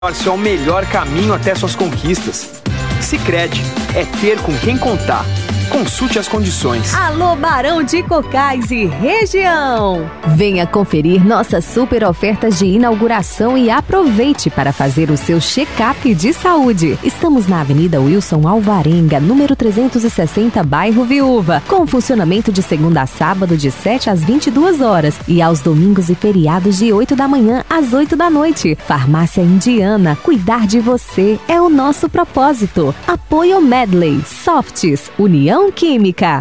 Consórcio é o melhor caminho até suas conquistas. Sicredi é ter com quem contar. Consulte as condições. Alô, Barão de Cocais e região! Venha conferir nossas super ofertas de inauguração e aproveite para fazer o seu check-up de saúde. Estamos na Avenida Wilson Alvarenga, número 360, bairro Viúva, com funcionamento de segunda a sábado de 7 às 22 horas e aos domingos e feriados de 8 da manhã às 8 da noite. Farmácia Indiana, cuidar de você é o nosso propósito. Apoio Medley, Softs, União Química.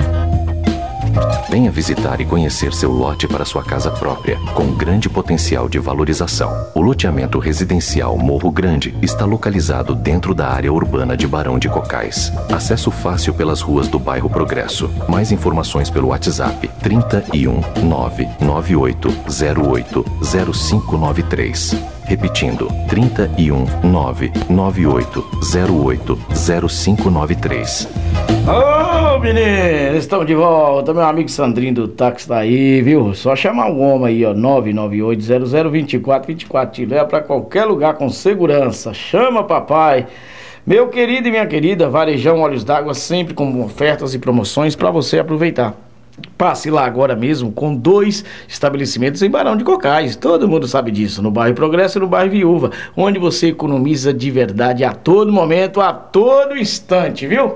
Venha visitar e conhecer seu lote para sua casa própria, com grande potencial de valorização. O loteamento residencial Morro Grande está localizado dentro da área urbana de Barão de Cocais. Acesso fácil pelas ruas do bairro Progresso. Mais informações pelo WhatsApp 31 998 08 0593. Repetindo, 31 998 08 0593. Ô, menino, estamos de volta. Meu amigo Sandrinho do táxi tá aí, viu? Só chamar o homem aí, ó, 998-002424. Te leva pra qualquer lugar com segurança. Chama papai. Meu querido e minha querida, Varejão Olhos d'Água, sempre com ofertas e promoções pra você aproveitar. Passe lá agora mesmo com 2 estabelecimentos em Barão de Cocais. Todo mundo sabe disso, no bairro Progresso e no bairro Viúva, onde você economiza de verdade a todo momento, a todo instante, viu?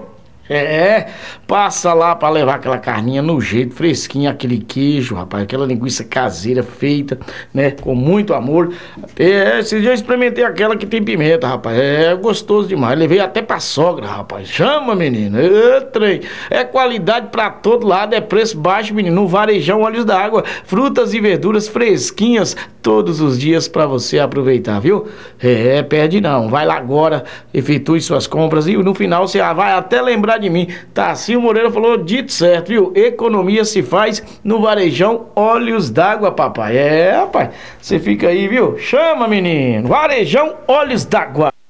Passa lá pra levar aquela carninha no jeito, fresquinha, aquele queijo, rapaz, aquela linguiça caseira feita, né, com muito amor. Esse dia eu experimentei aquela que tem pimenta, rapaz, é gostoso demais, levei até pra sogra, rapaz. Chama, menino, trem. É qualidade pra todo lado, é preço baixo, menino, no Varejão Olhos d'Água, frutas e verduras fresquinhas todos os dias pra você aproveitar, viu? Perde não, vai lá agora, efetue suas compras e no final você vai até lembrar de mim. Tarcísio Moreira falou dito certo, viu? Economia se faz no Varejão Olhos d'Água, papai. Rapaz, você fica aí, viu? Chama, menino. Varejão Olhos d'Água.